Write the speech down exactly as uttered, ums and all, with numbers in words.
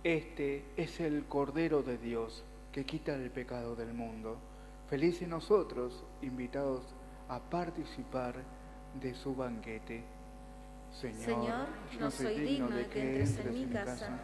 Este es el Cordero de Dios que quita el pecado del mundo. Felices nosotros, invitados a participar de su banquete. Señor, Señor, no soy digno de que entres en mi casa,